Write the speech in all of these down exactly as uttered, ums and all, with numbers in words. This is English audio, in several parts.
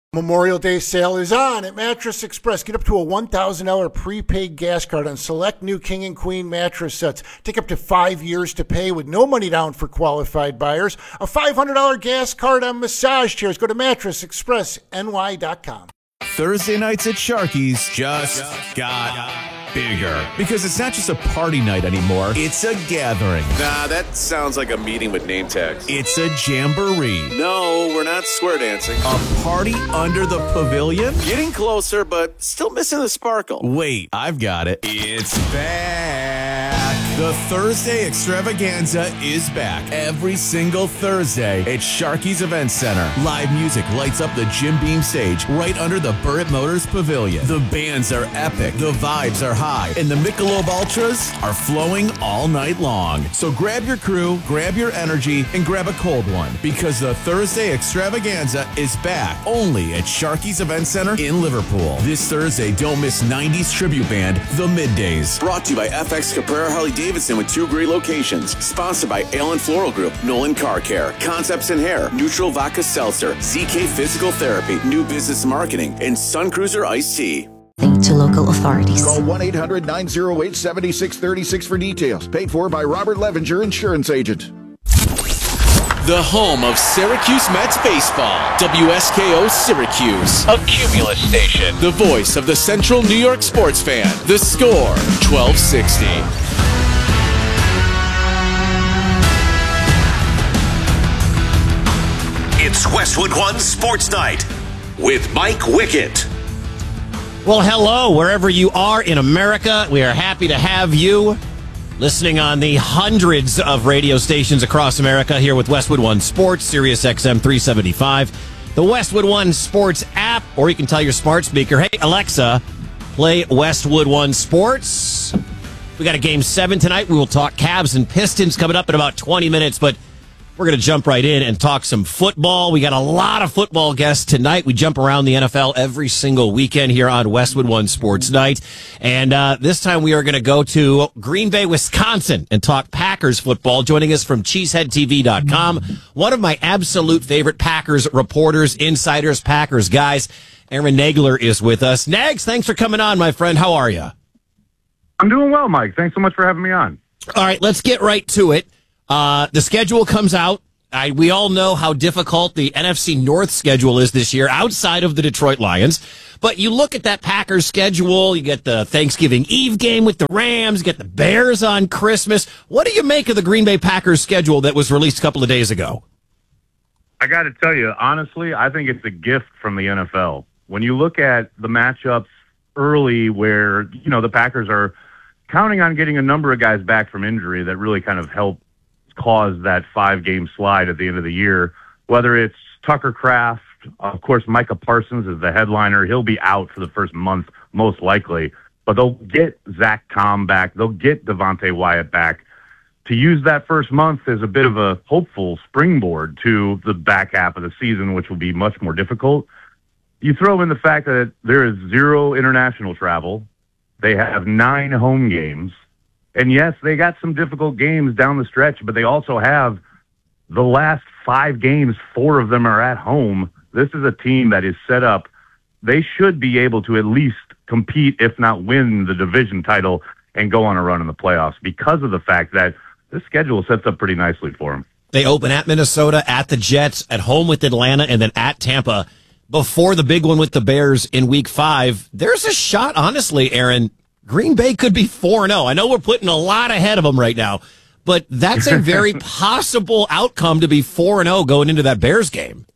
Memorial Day sale is on at Mattress Express. Get up to a one thousand dollars prepaid gas card on select new King and Queen mattress sets. Take up to five years to pay with no money down for qualified buyers. A five hundred dollars gas card on massage chairs. Go to mattress express n y dot com. Thursday nights at Sharky's just got bigger. Because it's not just a party night anymore, it's a gathering. Nah, that sounds like a meeting with name tags. It's a jamboree. No, we're not square dancing. A party under the pavilion? Getting closer, but still missing the sparkle. Wait, I've got it. It's back. The Thursday extravaganza is back every single Thursday at Sharky's Event Center. Live music lights up the Jim Beam stage right under the Burritt Motors Pavilion. The bands are epic, the vibes are high, and the Michelob Ultras are flowing all night long. So grab your crew, grab your energy, and grab a cold one, because the Thursday extravaganza is back only at Sharky's Event Center in Liverpool. This Thursday, don't miss nineties tribute band, The Middays. Brought to you by F X Caprara Harley-Davidson with two great locations. Sponsored by Allen Floral Group, Nolan Car Care, Concepts in Hair, Neutral Vodka Seltzer, Z K Physical Therapy, New Business Marketing, and Sun Cruiser Iced Tea. To local authorities. Call one eight hundred nine oh eight seven six three six for details. Paid for by Robert Levenger, insurance agent. The home of Syracuse Mets baseball. W S K O Syracuse. A Cumulus station. The voice of the Central New York sports fan. The Score, twelve sixty. It's Westwood One Sports Night with Mike Wickett. Well, hello, wherever you are in America. We are happy to have you listening on the hundreds of radio stations across America here with Westwood One Sports, Sirius X M three seventy-five, the Westwood One Sports app, or you can tell your smart speaker, hey, Alexa, play Westwood One Sports. We got a game seven tonight. We will talk Cavs and Pistons coming up in about twenty minutes, but we're going to jump right in and talk some football. We got a lot of football guests tonight. We jump around the N F L every single weekend here on Westwood One Sports Night. And uh, this time we are going to go to Green Bay, Wisconsin and talk Packers football. Joining us from cheesehead T V dot com, one of my absolute favorite Packers reporters, insiders, Packers guys, Aaron Nagler is with us. Nags, thanks for coming on, my friend. How are you? I'm doing well, Mike. Thanks so much for having me on. All right, let's get right to it. Uh, the schedule comes out. I, we all know how difficult the N F C North schedule is this year outside of the Detroit Lions. But you look at that Packers schedule, you get the Thanksgiving Eve game with the Rams, you get the Bears on Christmas. What do you make of the Green Bay Packers schedule that was released a couple of days ago? I got to tell you, honestly, I think it's a gift from the N F L. When you look at the matchups early where, you know, the Packers are counting on getting a number of guys back from injury that really kind of help cause that five-game slide at the end of the year, whether it's Tucker Kraft, of course, Micah Parsons is the headliner. He'll be out for the first month, most likely. But they'll get Zach Tom back. They'll get Devontae Wyatt back. To use that first month as a bit of a hopeful springboard to the back half of the season, which will be much more difficult. You throw in the fact that there is zero international travel. They have nine home games. And yes, they got some difficult games down the stretch, but they also have the last five games, four of them are at home. This is a team that is set up. They should be able to at least compete, if not win the division title and go on a run in the playoffs because of the fact that this schedule sets up pretty nicely for them. They open at Minnesota, at the Jets, at home with Atlanta, and then at Tampa before the big one with the Bears in week five. There's a shot, honestly, Aaron, Green Bay could be four and oh. I know we're putting a lot ahead of them right now, but that's a very possible outcome to be four and oh going into that Bears game.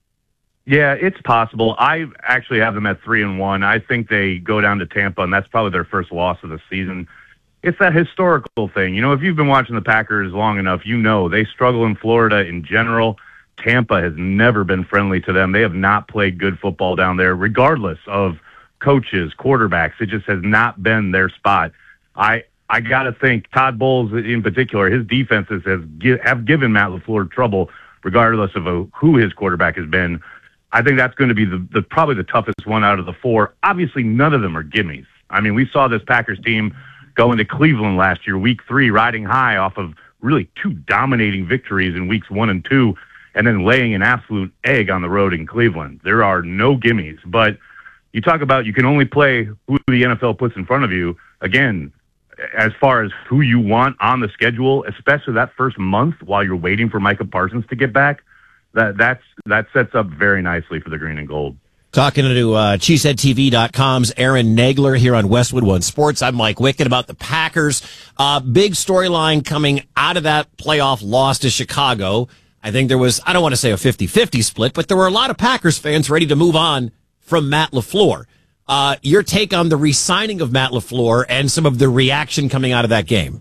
Yeah, it's possible. I actually have them at three and one. I think they go down to Tampa, and that's probably their first loss of the season. It's that historical thing. You know, if you've been watching the Packers long enough, you know they struggle in Florida in general. Tampa has never been friendly to them. They have not played good football down there, regardless of coaches, quarterbacks. It just has not been their spot. I I got to think Todd Bowles in particular, his defenses has have given Matt LaFleur trouble, regardless of a, who his quarterback has been. I think that's going to be the, the probably the toughest one out of the four. Obviously, none of them are gimmies. I mean, we saw this Packers team go into Cleveland last year, week three, riding high off of really two dominating victories in weeks one and two. and then laying an absolute egg on the road in Cleveland. There are no gimmies. But you talk about you can only play who the N F L puts in front of you. Again, as far as who you want on the schedule, especially that first month while you're waiting for Micah Parsons to get back, that that's that sets up very nicely for the green and gold. Talking to uh, Cheesehead T V dot com's Aaron Nagler here on Westwood One Sports. I'm Mike Wickett. About the Packers. Uh, big storyline coming out of that playoff loss to Chicago. I think there was, I don't want to say a fifty-fifty split, but there were a lot of Packers fans ready to move on from Matt LaFleur. Uh, your take on the re-signing of Matt LaFleur and some of the reaction coming out of that game?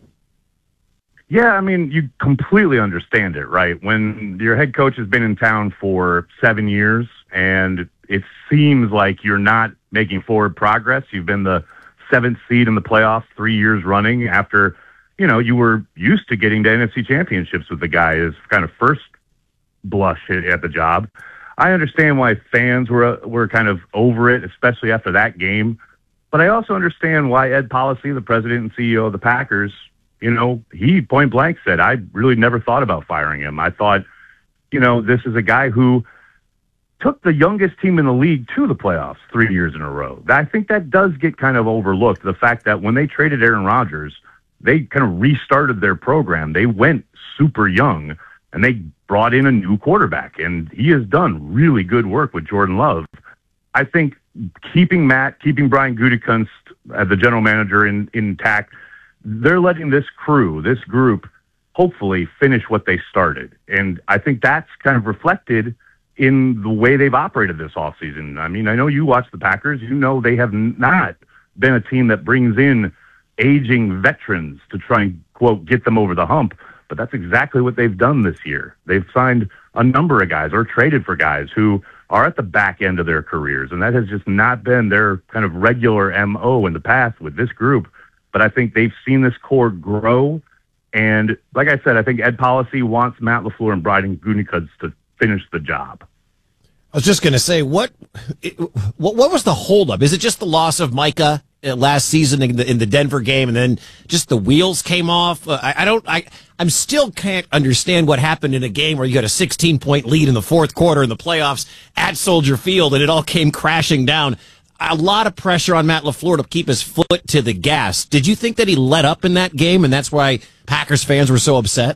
Yeah, I mean, you completely understand it, right? When your head coach has been in town for seven years and it seems like you're not making forward progress. You've been the seventh seed in the playoffs three years running after, you know, you were used to getting to N F C championships with the guy as kind of first blush at the job. I understand why fans were were kind of over it, especially after that game. But I also understand why Ed Policy, the president and C E O of the Packers, you know, he point blank said, I really never thought about firing him. I thought, you know, this is a guy who took the youngest team in the league to the playoffs three years in a row. I think that does get kind of overlooked, the fact that when they traded Aaron Rodgers, they kind of restarted their program. They went super young, and they brought in a new quarterback, and he has done really good work with Jordan Love. I think keeping Matt, keeping Brian Gutekunst as the general manager in, intact, they're letting this crew, this group, hopefully finish what they started. And I think that's kind of reflected in the way they've operated this offseason. I mean, I know you watch the Packers. You know they have not been a team that brings in aging veterans to try and, quote, get them over the hump. But that's exactly what they've done this year. They've signed a number of guys or traded for guys who are at the back end of their careers. And that has just not been their kind of regular M O in the past with this group. But I think they've seen this core grow. And like I said, I think Ed Policy wants Matt LaFleur and Brian Gutekunst to finish the job. I was just going to say, what, what what was the holdup? Is it just the loss of Micah last season in the, in the Denver game, and then just the wheels came off? Uh, I, I don't. I I'm still can't understand what happened in a game where you got a sixteen point lead in the fourth quarter in the playoffs at Soldier Field, and it all came crashing down. A lot of pressure on Matt LaFleur to keep his foot to the gas. Did you think that he let up in that game, and that's why Packers fans were so upset?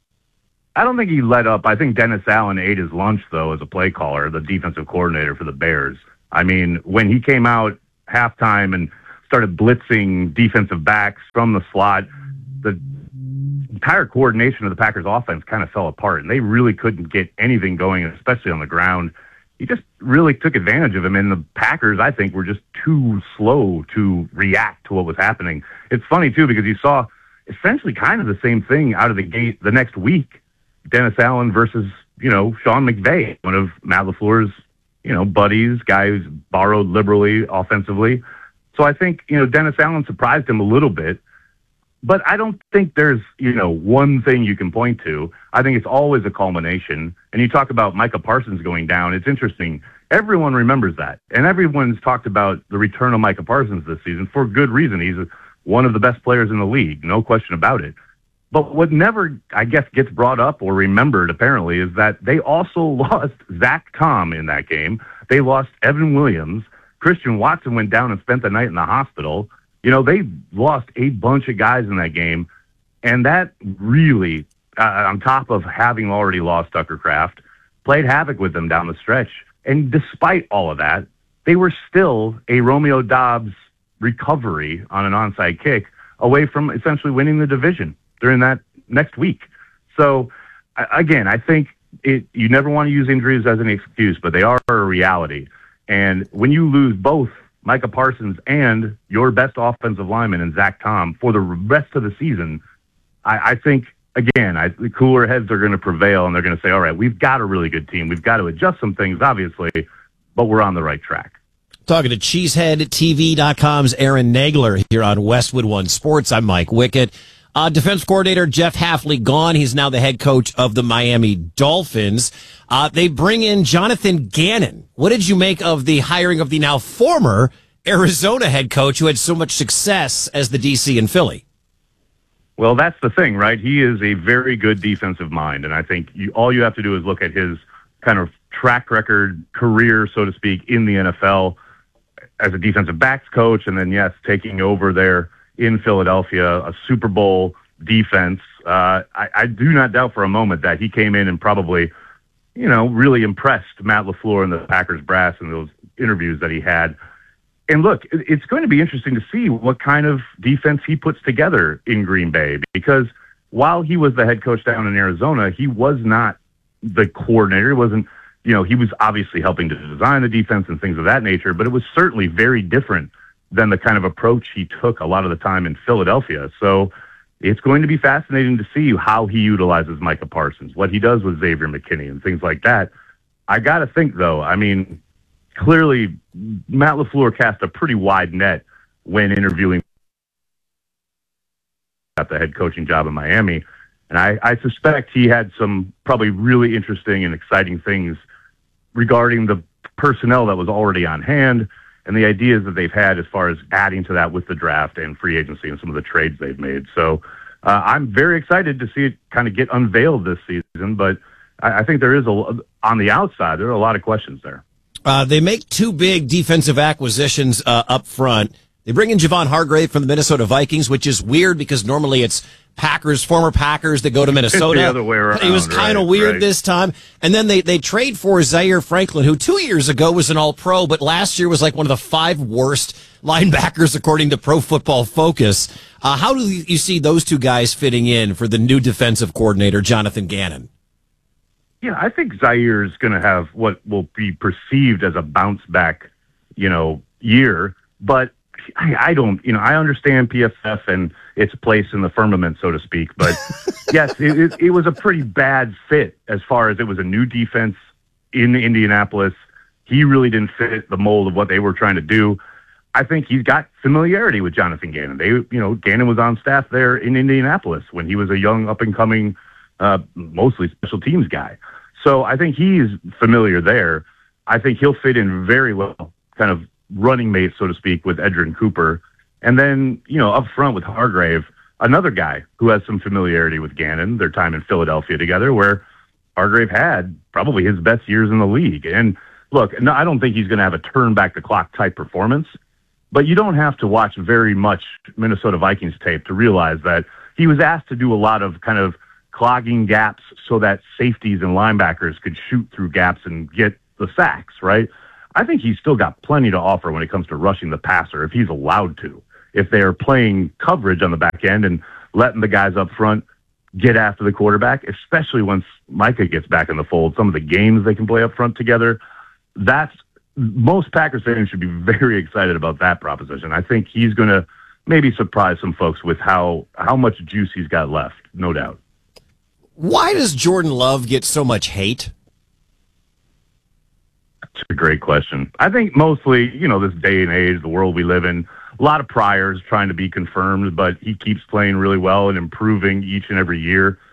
I don't think he let up. I think Dennis Allen ate his lunch, though, as a play caller, the defensive coordinator for the Bears. I mean, when he came out halftime and started blitzing defensive backs from the slot, the entire coordination of the Packers offense kind of fell apart, and they really couldn't get anything going, especially on the ground. He just really took advantage of him, and the Packers, I think, were just too slow to react to what was happening. It's funny, too, because you saw essentially kind of the same thing out of the gate the next week. Dennis Allen versus, you know, Sean McVay, one of Matt LaFleur's, you know, buddies, guy who's borrowed liberally offensively. So I think, you know, Dennis Allen surprised him a little bit, but I don't think there's, you know, one thing you can point to. I think it's always a culmination. And you talk about Micah Parsons going down. It's interesting. Everyone remembers that. And everyone's talked about the return of Micah Parsons this season for good reason. He's one of the best players in the league, no question about it. But what never, I guess, gets brought up or remembered, apparently, is that they also lost Zach Tom in that game. They lost Evan Williams. Christian Watson went down and spent the night in the hospital. You know, they lost a bunch of guys in that game. And that really, uh, on top of having already lost Tucker Kraft, played havoc with them down the stretch. And despite all of that, they were still a Romeo Doubs recovery on an onside kick away from essentially winning the division during that next week. So, again, I think it, you never want to use injuries as an excuse, but they are a reality. And when you lose both Micah Parsons and your best offensive lineman in Zach Tom for the rest of the season, I, I think, again, I, the cooler heads are going to prevail, and they're going to say, all right, we've got a really good team. We've got to adjust some things, obviously, but we're on the right track. Talking to Cheesehead T V dot com's Aaron Nagler here on Westwood One Sports. I'm Mike Wickett. Uh, defense coordinator Jeff Hafley gone. He's now the head coach of the Miami Dolphins. Uh, they bring in Jonathan Gannon. What did you make of the hiring of the now former Arizona head coach who had so much success as the D C in Philly? Well, that's the thing, right? He is a very good defensive mind, and I think you, all you have to do is look at his kind of track record, career, so to speak, in the N F L as a defensive backs coach, and then, yes, taking over there in Philadelphia, a Super Bowl defense. Uh, I, I do not doubt for a moment that he came in and probably, you know, really impressed Matt LaFleur and the Packers brass in those interviews that he had. And look, it's going to be interesting to see what kind of defense he puts together in Green Bay, because while he was the head coach down in Arizona, he was not the coordinator. He wasn't, you know, he was obviously helping to design the defense and things of that nature, but it was certainly very different than the kind of approach he took a lot of the time in Philadelphia. So it's going to be fascinating to see how he utilizes Micah Parsons, what he does with Xavier McKinney and things like that. I got to think, though, I mean, clearly Matt LaFleur cast a pretty wide net when interviewing at the head coaching job in Miami. And I, I suspect he had some probably really interesting and exciting things regarding the personnel that was already on hand and the ideas that they've had as far as adding to that with the draft and free agency and some of the trades they've made. So uh, I'm very excited to see it kind of get unveiled this season, but I, I think there is a, on the outside, there are a lot of questions there. Uh, they make two big defensive acquisitions uh, up front. They bring in Javon Hargrave from the Minnesota Vikings, which is weird because normally it's Packers, former Packers that go to Minnesota. The other way around, it was kind of right, weird right. this time. And then they, they trade for Zaire Franklin, who two years ago was an all-pro, but last year was like one of the five worst linebackers according to Pro Football Focus. Uh, how do you see those two guys fitting in for the new defensive coordinator, Jonathan Gannon? Yeah, I think Zaire is going to have what will be perceived as a bounce back, you know, year. But I, I don't, you know, I understand P F F and its place in the firmament, so to speak. But yes, it, it, it was a pretty bad fit as far as it was a new defense in Indianapolis. He really didn't fit the mold of what they were trying to do. I think he's got familiarity with Jonathan Gannon. They, you know, Gannon was on staff there in Indianapolis when he was a young up and coming, uh, mostly special teams guy. So I think he's familiar there. I think he'll fit in very well, kind of running mate, so to speak, with Edgerrin Cooper. And then, you know, up front with Hargrave, another guy who has some familiarity with Gannon, their time in Philadelphia together, where Hargrave had probably his best years in the league. And look, no, I don't think he's going to have a turn back the clock type performance, but you don't have to watch very much Minnesota Vikings tape to realize that he was asked to do a lot of kind of clogging gaps so that safeties and linebackers could shoot through gaps and get the sacks, right? I think he's still got plenty to offer when it comes to rushing the passer if he's allowed to. If they're playing coverage on the back end and letting the guys up front get after the quarterback, especially once Micah gets back in the fold, some of the games they can play up front together, that's most Packers fans should be very excited about that proposition. I think he's going to maybe surprise some folks with how, how much juice he's got left, no doubt. Why does Jordan Love get so much hate? That's a great question. I think mostly, you know, this day and age, the world we live in, a lot of priors trying to be confirmed, but he keeps playing really well and improving each and every year.